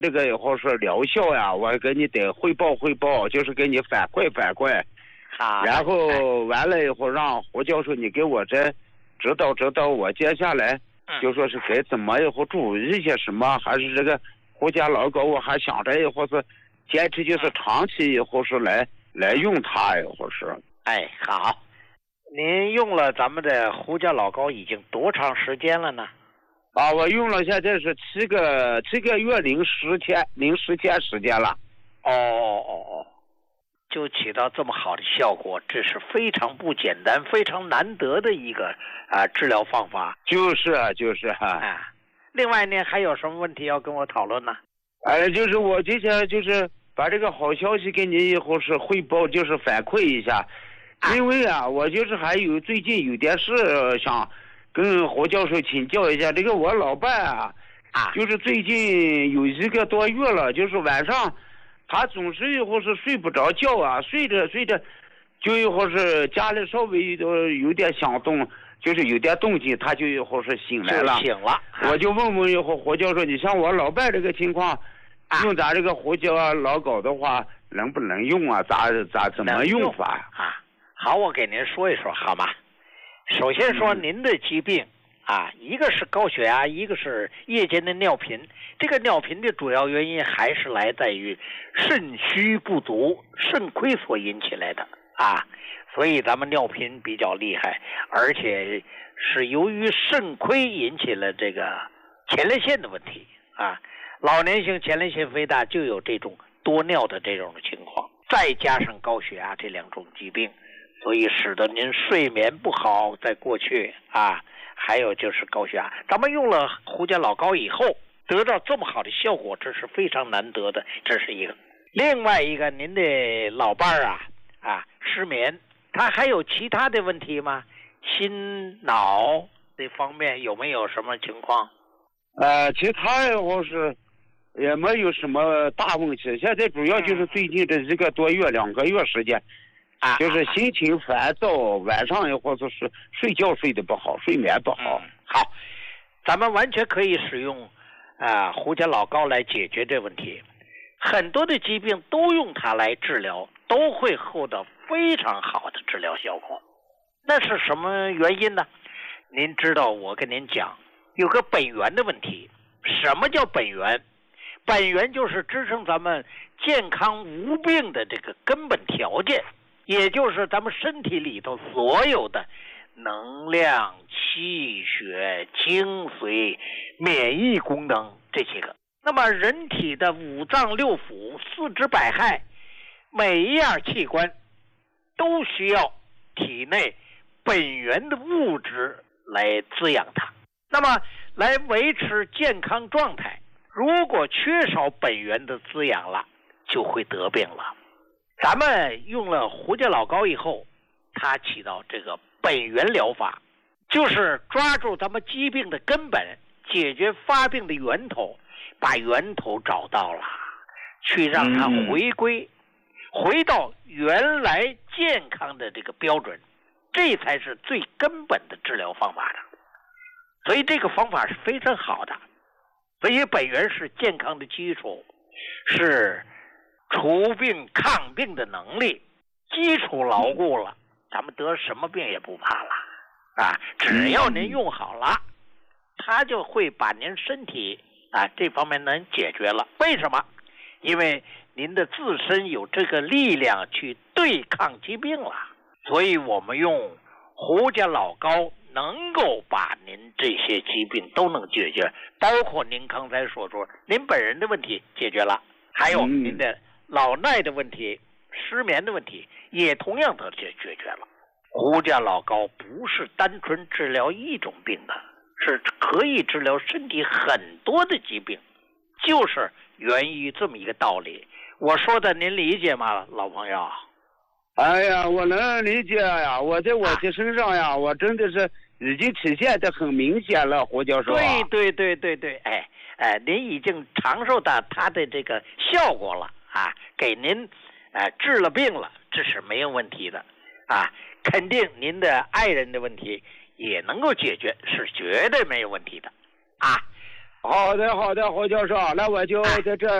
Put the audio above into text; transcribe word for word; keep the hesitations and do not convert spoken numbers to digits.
这个以后是疗效呀，我给你得汇报汇报，就是给你反馈反馈。 好。 然后完了以后，让胡教授你给我这指导指导我，接下来就说是该怎么以后注意一些什么，还是这个胡家老狗，我还想着以后是坚持就是长期以后是来来用它以后是。 哎，好。您用了咱们的胡家老膏已经多长时间了呢？ 啊，我用了现在是七个七个月零十天零十天时间了。 哦哦哦哦，就起到这么好的效果，这是非常不简单、非常难得的一个啊、呃、治疗方法。 就是就是啊。 啊，另外呢，还有什么问题要跟我讨论呢？ 哎，就是我今天就是把这个好消息给你以后是汇报，就是反馈一下。因为啊，我就是还有最近有点事想跟胡教授请教一下。这个我老伴啊， 啊， 就是最近有一个多月了，就是晚上他总是以后是睡不着觉啊，睡着睡着就以后是家里稍微有有点响动，就是有点动静，他就以后是醒来了。 醒了。 我就问问以后胡教授，你像我老伴这个情况，啊、用咱这个胡椒老狗的话，能不能用啊？咋咋怎么用法啊？好，我给您说一说好吗？首先说您的疾病、嗯、啊，一个是高血压，一个是夜间的尿频。这个尿频的主要原因还是来自于肾虚不足、肾亏所引起来的啊，所以咱们尿频比较厉害，而且是由于肾亏引起了这个前列腺的问题啊。老年性前列腺肥大就有这种多尿的这种情况，再加上高血压这两种疾病。所以使得您睡眠不好，在过去啊，还有就是高血压。咱们用了胡家老膏以后，得到这么好的效果，这是非常难得的，这是一个。另外一个，您的老伴儿啊啊失眠，他还有其他的问题吗？心脑这方面有没有什么情况？ 呃，其他的话是也没有什么大问题。现在主要就是最近这一个多月、两个月时间。 啊， 就是心情烦躁，晚上以后就是睡觉睡得不好，睡眠不好。 嗯、好，咱们完全可以使用啊胡家老膏来解决这问题。很多的疾病都用它来治疗，都会获得非常好的治疗效果。那是什么原因呢？您知道，我跟您讲，有个本源的问题。什么叫本源？本源就是支撑咱们健康无病的这个根本条件。也就是咱们身体里头所有的能量、气血、精髓、免疫功能这些个。那么人体的五脏六腑、四肢百骸，每一样器官都需要体内本源的物质来滋养它，那么来维持健康状态。如果缺少本源的滋养了，就会得病了。咱们用了胡家老膏以后，它起到这个本源疗法，就是抓住咱们疾病的根本，解决发病的源头，把源头找到了，去让它回归、嗯、回到原来健康的这个标准，这才是最根本的治疗方法的。所以这个方法是非常好的。所以本源是健康的基础，是除病抗病的能力，基础牢固了，咱们得什么病也不怕了啊！只要您用好了，它就会把您身体啊这方面能解决了。为什么？因为您的自身有这个力量去对抗疾病了。所以我们用胡家老膏能够把您这些疾病都能解决，包括您刚才所说您本人的问题解决了，还有您的老耐的问题、失眠的问题也同样的解决了。胡家老膏不是单纯治疗一种病的，是可以治疗身体很多的疾病，就是源于这么一个道理。我说的您理解吗，老朋友？ 哎呀，我能理解呀！我在我的身上呀，啊、我真的是已经体现的很明显了，胡教授、啊。 对对对对对，哎哎，您已经尝受到它的这个效果了啊，给您呃治了病了，这是没有问题的啊。肯定您的爱人的问题也能够解决，是绝对没有问题的啊。 好的好的，侯教授，那我就在这。